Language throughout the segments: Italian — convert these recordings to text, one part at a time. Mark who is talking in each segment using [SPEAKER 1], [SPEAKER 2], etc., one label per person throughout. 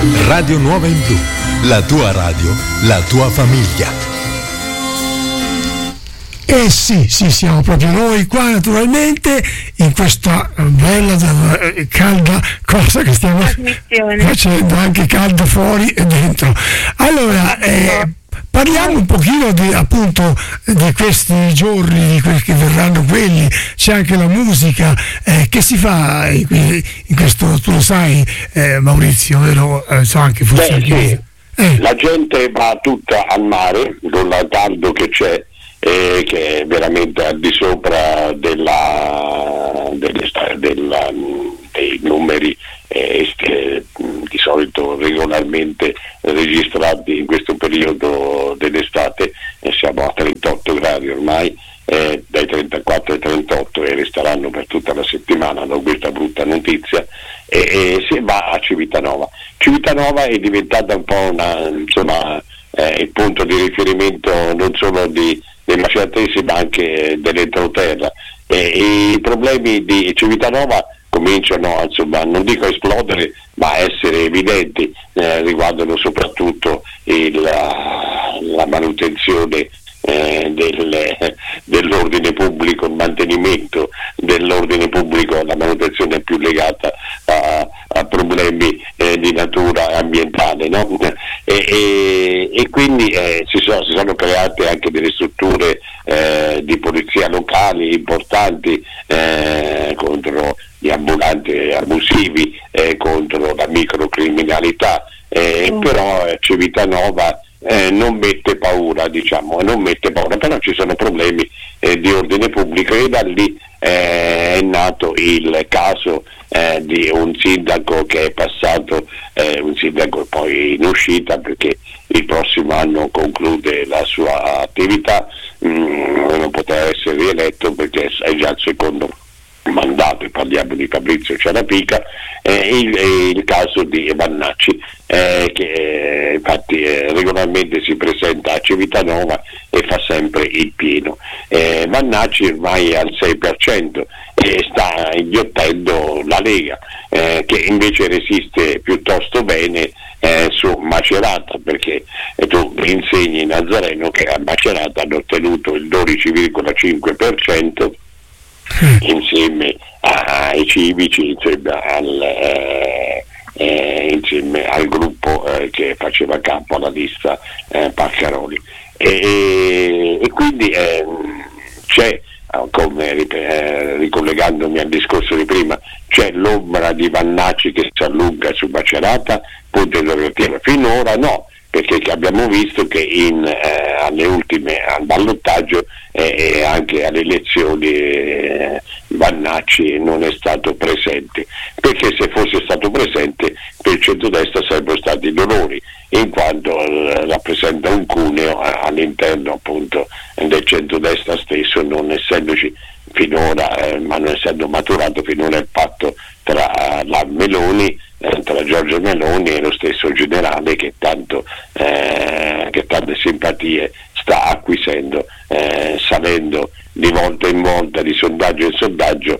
[SPEAKER 1] Radio Nuova in Blu, la tua radio, la tua famiglia.
[SPEAKER 2] Sì, siamo proprio noi qua naturalmente in questa bella calda cosa che stiamo facendo, anche caldo fuori e dentro. Allora, parliamo un pochino appunto di questi giorni, di quelli che verranno quelli, c'è anche la musica, che si fa in questo, tu lo sai Maurizio, vero? So anche forse
[SPEAKER 3] sì. La gente va tutta al mare con il caldo che c'è, che è veramente al di sopra dei numeri di solito regolarmente registrati in questo periodo dell'estate. Siamo a 38 gradi ormai, dai 34 ai 38, e resteranno per tutta la settimana da questa brutta notizia, e si va a Civitanova. Civitanova è diventata un po' il punto di riferimento non solo dei maceratesi ma anche dell'entroterra. I problemi di Civitanova cominciano non dico a esplodere ma a essere evidenti, riguardano soprattutto la manutenzione dell'ordine pubblico, il mantenimento dell'ordine pubblico. La manutenzione è più legata a problemi di natura ambientale, no? E quindi si sono create anche delle strutture di polizia locali importanti contro gli ambulanti abusivi, contro la microcriminalità, però Civitanova non mette paura, però ci sono problemi di ordine pubblico, e da lì è nato il caso di un sindaco che è passato, un sindaco poi in uscita perché il prossimo anno conclude la sua attività, non poteva essere rieletto perché è già il secondo mandato, e parliamo di Fabrizio Ciarapica, il caso di Vannacci, che infatti regolarmente si presenta a Civitanova e fa sempre il pieno. Vannacci ormai è al 6% e sta inghiottendo la Lega, che invece resiste piuttosto bene su Macerata, perché tu insegni Nazareno che a Macerata hanno ottenuto il 12,5% insieme ai civici, insieme al gruppo che faceva capo alla lista Paccaroli, e quindi c'è, come ricollegandomi al discorso di prima, c'è l'ombra di Vannacci che si allunga su Macerata, punto interrogativo. Finora no, perché abbiamo visto che alle ultime, al ballottaggio e anche alle elezioni, Vannacci non è stato presente, perché se fosse stato presente per il centrodestra sarebbero stati dolori, in quanto rappresenta un cuneo all'interno appunto del centrodestra stesso, non essendoci finora, ma non essendo maturato finora il patto tra la Meloni, tra Giorgia Meloni e lo stesso generale che tante simpatie sta acquisendo, salendo di volta in volta, di sondaggio in sondaggio,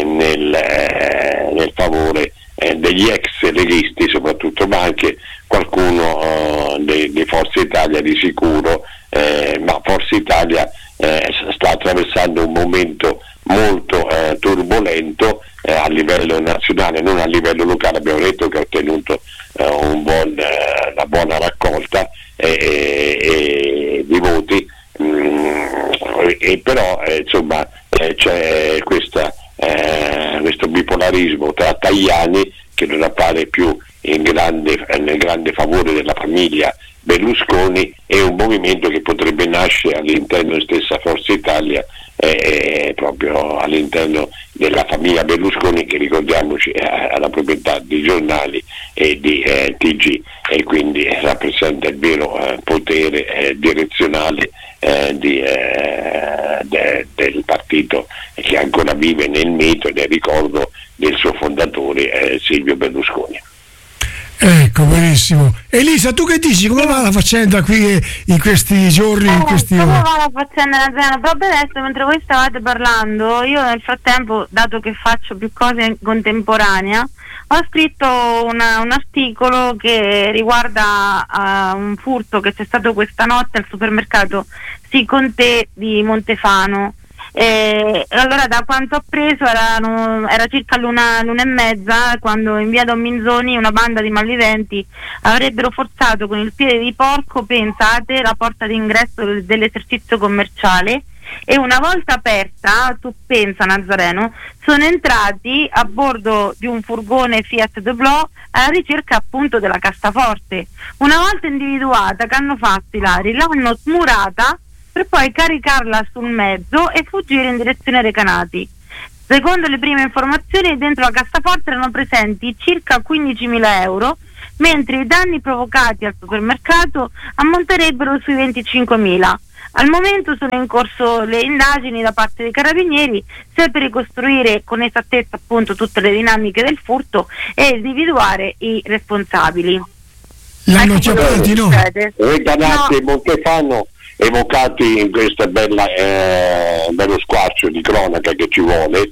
[SPEAKER 3] nel favore degli ex leghisti soprattutto, ma anche qualcuno di Forza Italia di sicuro, ma Forza Italia sta attraversando un momento molto turbolento a livello nazionale, non a livello locale. Abbiamo detto che ha ottenuto una buona raccolta di voti, e però c'è questo bipolarismo tra Tajani, che non appare più nel grande favore della famiglia Berlusconi, e un movimento che potrebbe nascere all'interno della stessa Forza Italia, proprio all'interno della famiglia Berlusconi, che ricordiamoci ha la proprietà di giornali e di TG, e quindi rappresenta il vero potere direzionale del partito, che ancora vive nel mito e nel ricordo del suo fondatore Silvio Berlusconi.
[SPEAKER 2] Ecco, benissimo. Elisa, tu che dici? Come va la faccenda qui in questi giorni?
[SPEAKER 4] Come va la faccenda nazionale? Proprio adesso, mentre voi stavate parlando, io nel frattempo, dato che faccio più cose in contemporanea, ho scritto un articolo che riguarda un furto che c'è stato questa notte al supermercato Siconté di Montefano. Allora, da quanto ho preso era circa l'una e mezza quando in via Don Minzoni una banda di malviventi avrebbero forzato con il piede di porco, pensate, la porta d'ingresso dell'esercizio commerciale, e una volta aperta, tu pensa Nazareno, sono entrati a bordo di un furgone Fiat Doblò alla ricerca appunto della cassaforte. Una volta individuata, che hanno fatto i ladri? L'hanno smurata per poi caricarla sul mezzo e fuggire in direzione Recanati. Secondo le prime informazioni, dentro la cassaforte erano presenti circa 15.000 euro, mentre i danni provocati al supermercato ammonterebbero sui 25.000. Al momento sono in corso le indagini da parte dei carabinieri, sia per ricostruire con esattezza appunto tutte le dinamiche del furto e individuare i responsabili.
[SPEAKER 2] L'hanno chiamati, no?
[SPEAKER 3] Recanati e Montefano evocati in questo bello squarcio di cronaca che ci vuole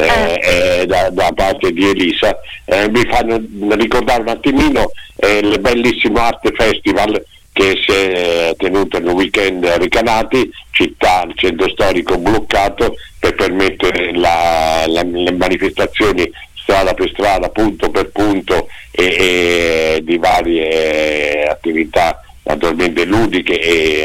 [SPEAKER 3] da parte di Elisa, mi fanno ricordare un attimino il bellissimo Arte Festival che si è tenuto nel weekend a Recanati, città, il centro storico bloccato per permettere le manifestazioni strada per strada, punto per punto e di varie attività naturalmente ludiche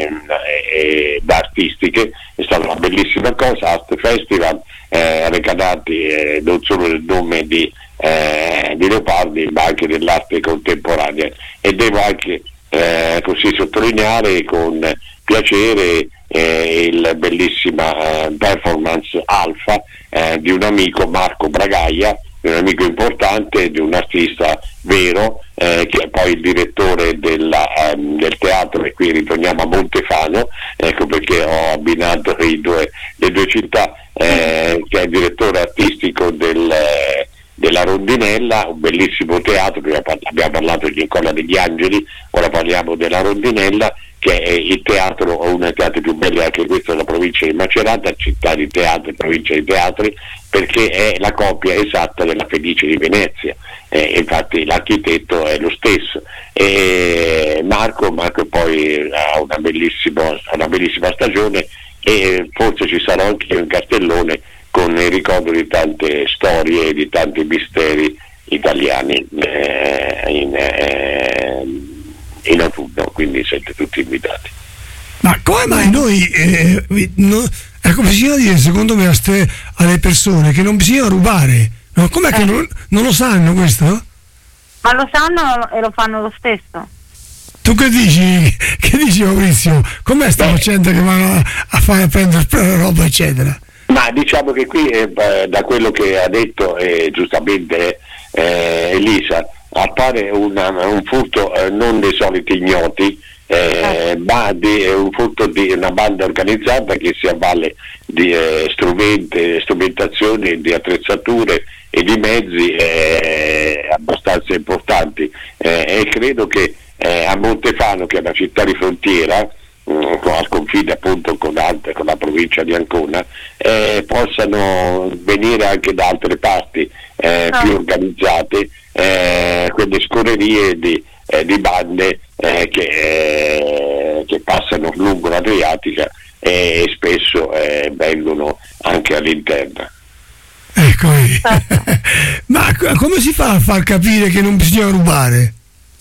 [SPEAKER 3] e artistiche. È stata una bellissima cosa. Art Festival, Recanati, non solo il nome di Leopardi ma anche dell'arte contemporanea, e devo anche così sottolineare con piacere il bellissima performance Alfa di un amico, Marco Bragaia, un amico importante, di un artista vero, che è poi il direttore del teatro, e qui ritorniamo a Montefano, ecco perché ho abbinato le due città, che è il direttore artistico della Rondinella, un bellissimo teatro. Abbiamo parlato di Nicola degli Angeli, ora parliamo della Rondinella, che è il teatro, uno dei teatri più belli anche questo della provincia di Macerata, città di teatri, provincia di teatri, perché è la copia esatta della Fenice di Venezia, infatti l'architetto è lo stesso, e Marco poi ha una bellissima stagione, e forse ci sarà anche un cartellone con il ricordo di tante storie e di tanti misteri italiani in autunno, quindi siete tutti invitati.
[SPEAKER 2] Ma come mai noi è come bisogna dire, secondo me, alle persone che non bisogna rubare, no? Com'è che non lo sanno questo?
[SPEAKER 4] Ma lo sanno e lo fanno lo stesso.
[SPEAKER 2] Tu che dici Maurizio? Com'è sta faccenda che vanno a prendere roba eccetera?
[SPEAKER 3] Ma diciamo che qui da quello che ha detto giustamente Elisa, appare un furto non dei soliti ignoti, ma di un furto di una banda organizzata che si avvale di strumentazioni, di attrezzature e di mezzi abbastanza importanti, e credo che a Montefano, che è una città di frontiera al confine appunto con la provincia di Ancona, possano venire anche da altre parti più organizzate quelle scorrerie di bande che passano lungo l'Adriatica e spesso vengono anche all'interno.
[SPEAKER 2] Ecco. Ma come si fa a far capire che non bisogna rubare?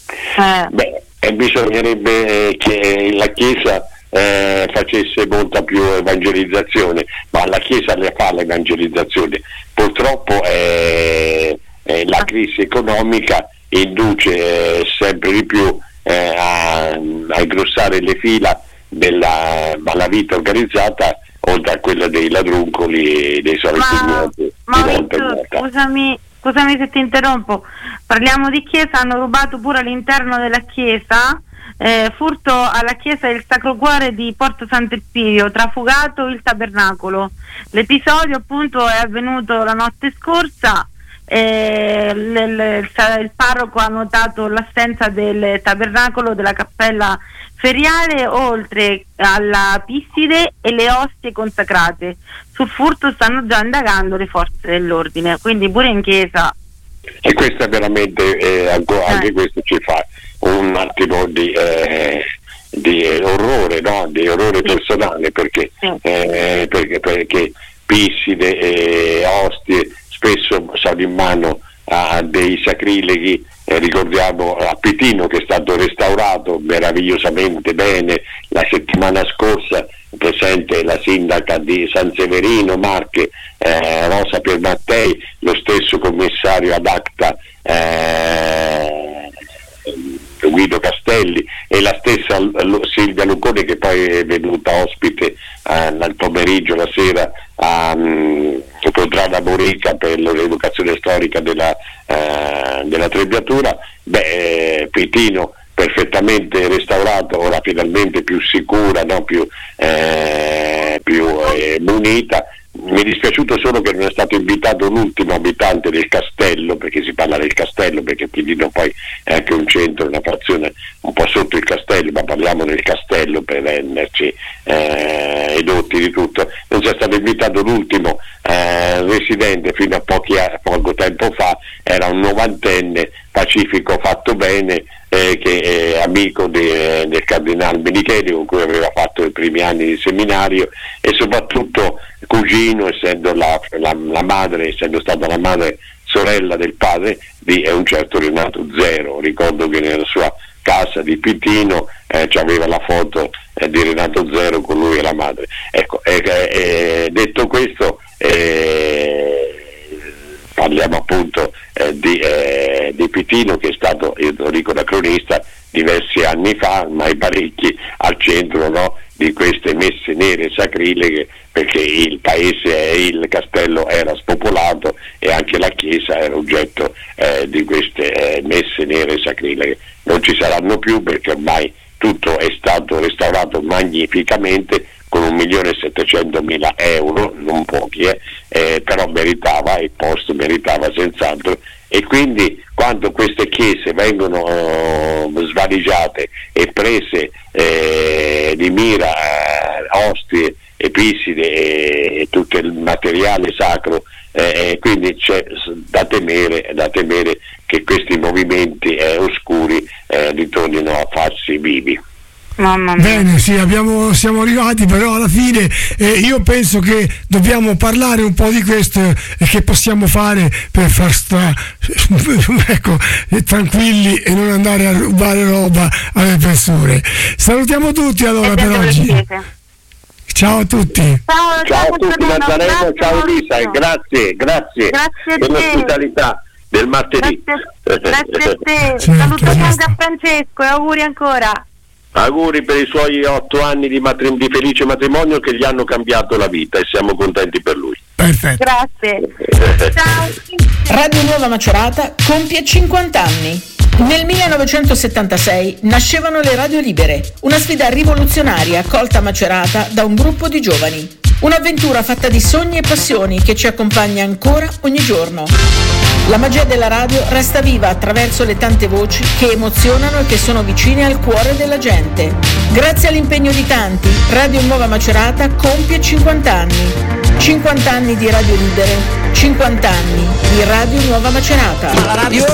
[SPEAKER 3] Bisognerebbe che la Chiesa facesse molta più evangelizzazione, ma la Chiesa le fa l'evangelizzazione. Purtroppo la crisi economica induce sempre di più a ingrossare le fila della malavita organizzata, oltre a quella dei ladruncoli e dei soliti
[SPEAKER 4] Scusami se ti interrompo, parliamo di chiesa, hanno rubato pure all'interno della chiesa, furto alla chiesa del Sacro Cuore di Porto Sant'Elpidio, trafugato il tabernacolo. L'episodio appunto è avvenuto la notte scorsa, il parroco ha notato l'assenza del tabernacolo della cappella feriale, oltre alla Pisside e le ostie consacrate. Sul furto stanno già indagando le forze dell'ordine, quindi pure in chiesa.
[SPEAKER 3] E questo è veramente anche questo ci fa un attimo di orrore, no? Di orrore personale, perché Pisside e ostie spesso sono in mano a dei sacrileghi. Ricordiamo a Pitino, che è stato restaurato meravigliosamente bene la settimana scorsa, presente la sindaca di San Severino Marche, Rosa Piermattei, lo stesso commissario ad acta Guido Castelli, e la stessa Silvia Luccone, che poi è venuta ospite al pomeriggio, la sera a Contrada Borica per l'educazione storica della Trebbiatura. Pitino perfettamente restaurato, ora finalmente più sicura, no? più munita. Mi è dispiaciuto solo che non è stato invitato l'ultimo abitante del castello, perché si parla del castello, perché Pitino poi è anche un centro, una frazione un po' sotto il castello, ma parliamo del castello per renderci edotti di tutto. Non c'è stato invitato l'ultimo residente fino a poco tempo fa, era un 90enne pacifico fatto bene, che è amico del cardinale Menicheli, con cui aveva fatto i primi anni di seminario, e soprattutto cugino, essendo la madre, essendo stata la madre sorella del padre di un certo Renato Zero. Ricordo che nella sua casa di Pitino c'aveva la foto di Renato Zero con lui e la madre. Ecco, detto questo, parliamo appunto di Pitino, che è stato, io lo dico da cronista, diversi anni fa, ormai parecchi, al centro, no, di queste messe nere sacrileghe, perché il paese e il castello era spopolato e anche la chiesa era oggetto di queste messe nere sacrileghe. Non ci saranno più, perché ormai tutto è stato restaurato magnificamente con 1.700.000 euro, non pochi, però meritava, il posto meritava senz'altro. E quindi quando queste chiese vengono svaligiate e prese di mira ostie e Pisside e tutto il materiale sacro, quindi c'è da temere che questi movimenti oscuri ritornino a farsi vivi.
[SPEAKER 2] Bene, sì, siamo arrivati, però alla fine io penso che dobbiamo parlare un po' di questo e che possiamo fare per far stare tranquilli e non andare a rubare roba alle persone. Salutiamo tutti allora per oggi. Ciao a tutti.
[SPEAKER 3] Ciao a tutti, Nazareno, ciao Elisa, e grazie per l'ospitalità del martedì.
[SPEAKER 4] Grazie a te. Saluto anche a Francesco e auguri ancora.
[SPEAKER 3] Auguri per i suoi 8 anni di felice matrimonio, che gli hanno cambiato la vita, e siamo contenti per lui.
[SPEAKER 2] Perfetto.
[SPEAKER 4] Grazie. Ciao.
[SPEAKER 5] Radio Nuova Macerata compie 50 anni. Nel 1976 nascevano le radio libere, una sfida rivoluzionaria accolta a Macerata da un gruppo di giovani. Un'avventura fatta di sogni e passioni che ci accompagna ancora ogni giorno. La magia della radio resta viva attraverso le tante voci che emozionano e che sono vicine al cuore della gente. Grazie all'impegno di tanti, Radio Nuova Macerata compie 50 anni. 50 anni di radio libere, 50 anni di Radio Nuova Macerata.